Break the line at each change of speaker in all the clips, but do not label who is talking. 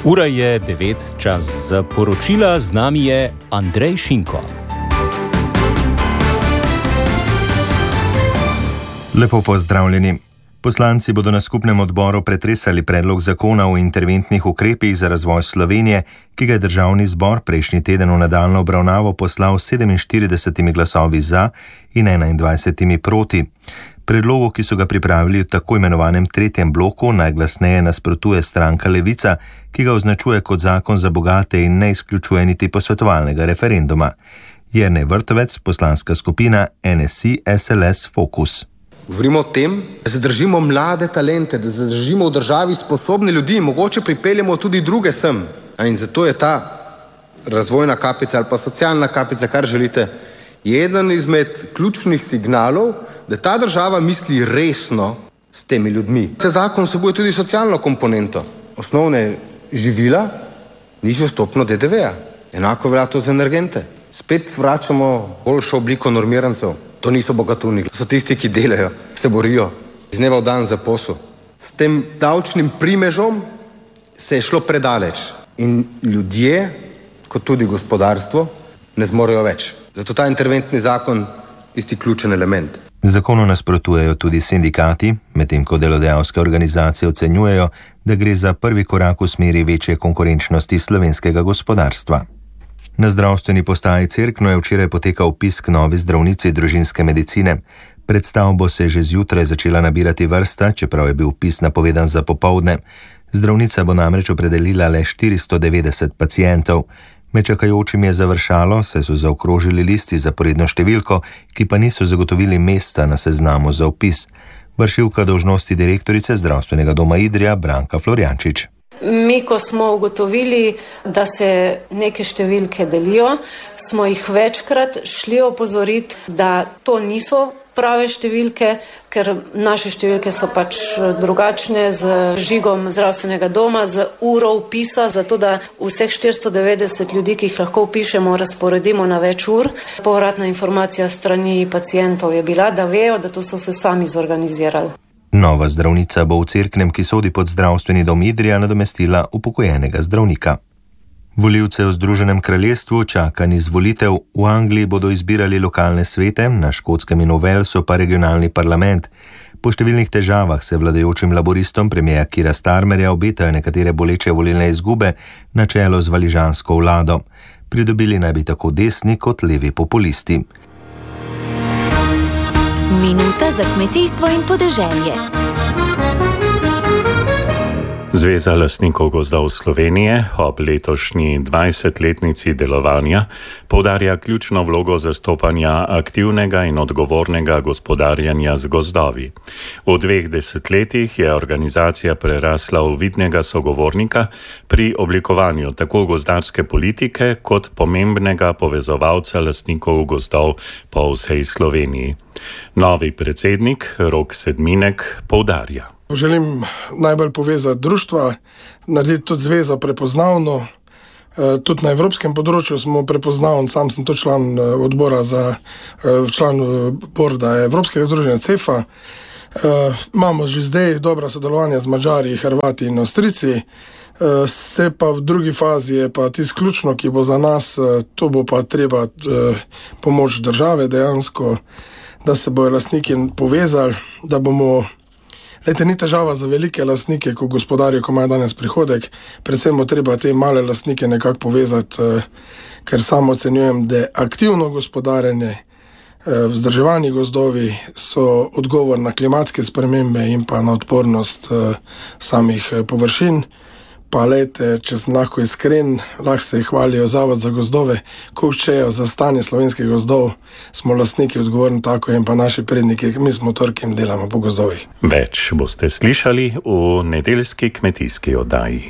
Ura je 9, čas za poročila, z nami je Andrej Šinko.
Lepo pozdravljeni. Poslanci bodo na skupnem odboru pretresali predlog zakona o interventnih ukrepih za razvoj Slovenije, ki ga je državni zbor prejšnji teden v nadaljnjo obravnavo poslal s 47 glasovi za in 21 proti. Predlogu, ki so ga pripravili v tako imenovanem tretjem bloku, najglasneje nasprotuje stranka Levica, ki ga označuje kot zakon za bogate in ne izključuje niti posvetovalnega referenduma. Jernej Vrtovec, poslanska skupina NSI SLS Fokus.
Govorimo o tem, da zadržimo mlade talente, da zadržimo v državi sposobne ljudi, mogoče pripeljemo tudi druge sem. In zato je ta razvojna kapica ali pa socialna kapica, kar želite, eden izmed ključnih signalov, da ta država misli resno s temi ljudmi. Ta zakon vsebuje tudi socialno komponento. Osnovne živila, nižjo stopnjo DDV-ja. Enako velja to za energente. Spet vračamo boljšo obliko normirancev. To niso bogatuni, to so tisti, ki delajo, se borijo iz dneva v dan za posel. S tem davčnim primežom se je šlo predaleč in ljudje, kot tudi gospodarstvo, ne zmorejo več. Zato ta interventni zakon tisti ključen element.
Zakonu nasprotujejo tudi sindikati, medtem ko delodajalske organizacije ocenjujejo, da gre za prvi korak v smeri večje konkurenčnosti slovenskega gospodarstva. Na zdravstveni postaji Cerkno je včeraj potekal vpis k novi zdravnici družinske medicine. Pred stavbo se je že zjutraj začela nabirati vrsta, čeprav je bil vpis napovedan za popoldne. Zdravnica bo namreč opredelila le 490 pacientov. Med čakajočimi je završalo, saj so zaokrožili listi za zaporedno številko, ki pa niso zagotovili mesta na seznamu za vpis. Vršilka dolžnosti direktorice zdravstvenega doma Idrija Branka Florjančič.
Mi, ko smo ugotovili, da se neke številke delijo, smo jih večkrat šli opozoriti, da to niso prave številke, ker naše številke so pač drugačne z žigom zdravstvenega doma, z uro vpisa, zato da vseh 490 ljudi, ki jih lahko vpišemo, razporedimo na več ur. Povratna informacija strani pacientov je bila, da vejo, da to so se sami zorganizirali.
Nova zdravnica bo v Cerknem, ki sodi pod zdravstveni dom Idrija, nadomestila upokojenega zdravnika. Volivce v Združenem kraljestvu čaka niz volitev. V Angliji bodo izbirali lokalne svete, na Škotskem in v Walesu pa regionalni parlament. Po številnih težavah se vladajočim laboristom premierja Keira Starmerja obetajo nekatere boleče volilne izgube na čelo z valižansko vlado. Pridobili naj bi tako desni kot levi populisti.
Minuta za kmetijstvo in podeželje.
Zveza lastnikov gozdov Slovenije ob letošnji 20-letnici delovanja poudarja ključno vlogo zastopanja aktivnega in odgovornega gospodarjanja z gozdovi. V 2 desetletjih je organizacija prerasla v vidnega sogovornika pri oblikovanju tako gozdarske politike kot pomembnega povezovalca lastnikov gozdov po vsej Sloveniji. Novi predsednik Rok Sedminek poudarja.
Želim najbolj povezati društva, narediti tudi zvezo prepoznavno. Tudi na evropskem področju smo prepoznavni, sam sem to član odbora član borda Evropskega združenja CEFA. Imamo že zdaj dobra sodelovanja z Madžari, Hrvati in Avstrijci. Se pa v drugi fazi je pa tisto ključno, ki bo za nas, to bo pa treba pomoč države dejansko, da se bojo lastniki povezali, da bomo. Lejte, ni težava za velike lastnike, ko gospodarijo, ko imajo danes prihodek, predvsem bo treba te male lastnike nekako povezati, ker samo ocenjujem, da aktivno gospodarenje, vzdrževani gozdovi so odgovor na klimatske spremembe in pa na odpornost samih površin. Pa lejte, če sem lahko iskren, lahko se hvalijo Zavod za gozdove, ko učejo za stanje slovenskih gozdov, smo lastniki odgovorni tako in pa naši predniki, mi smo torki in delamo po gozdovih.
Več boste slišali v nedeljski kmetijski oddaji.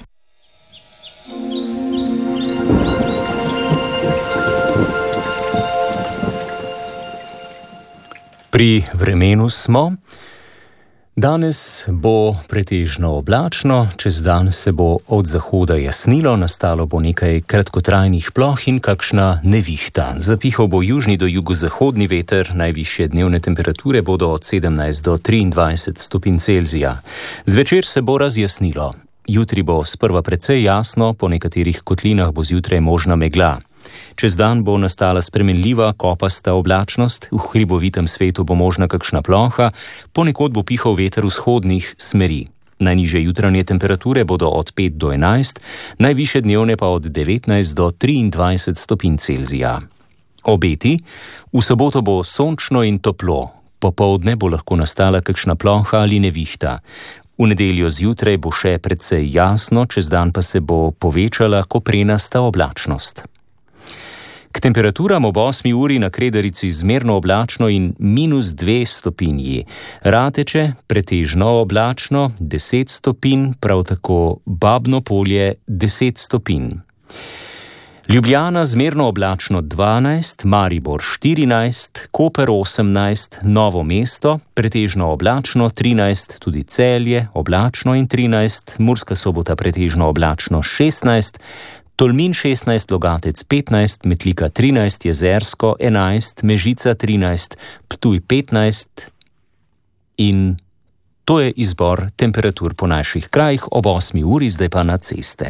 Pri vremenu smo. Danes bo pretežno oblačno, čez dan se bo od zahoda jasnilo, nastalo bo nekaj kratkotrajnih ploh in kakšna nevihta. Zapihal bo južni do jugozahodni veter, najvišje dnevne temperature bodo od 17 do 23 stopinj Celzija. Zvečer se bo razjasnilo. Jutri bo sprva precej jasno, po nekaterih kotlinah bo zjutraj možna megla. Čez dan bo nastala spremenljiva, kopasta oblačnost, v hribovitem svetu bo možna kakšna ploha, ponekod bo pihal veter vzhodnih smeri. Najnižje jutranje temperature bodo od 5 do 11, najvišje dnevne pa od 19 do 23 stopinj Celzija. Obeti: v soboto bo sončno in toplo, popoldne bo lahko nastala kakšna ploha ali nevihta. V nedeljo zjutraj bo še precej jasno, čez dan pa se bo povečala koprenasta oblačnost. K temperaturam ob 8 uri na Kredarici zmerno oblačno in -2 stopinji. Rateče pretežno oblačno 10 stopinj, prav tako Babno Polje 10 stopinj. Ljubljana zmerno oblačno 12, Maribor 14, Koper 18, Novo mesto pretežno oblačno 13, tudi Celje oblačno in 13, Murska Sobota pretežno oblačno 16, Tolmin 16, Logatec 15, Metlika 13, Jezersko 11, Mežica 13, Ptuj 15 in to je izbor temperatur po naših krajih ob 8 uri, zdaj pa na ceste.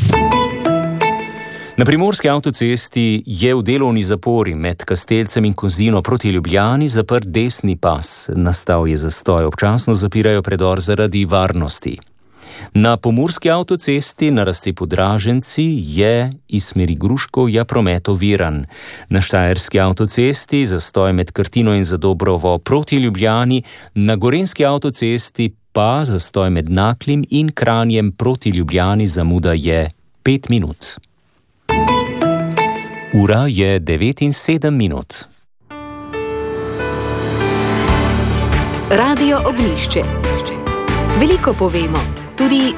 Na primorski avtocesti je v delovni zapori med Kastelcem in Kozino proti Ljubljani zaprt desni pas. Nastal je zastoj, občasno zapirajo predor zaradi varnosti. Na pomurski avtocesti na razcepu Draženci je iz smeri Gruškovja promet oviran. Na štajerski avtocesti zastoj med Krtino in Zadobrovo proti Ljubljani, na gorenjski avtocesti pa zastoj med Naklim in Kranjem proti Ljubljani, zamuda je 5 minut. Ura je 9:07.
Radio Ognjišče. Veliko povemo, tudi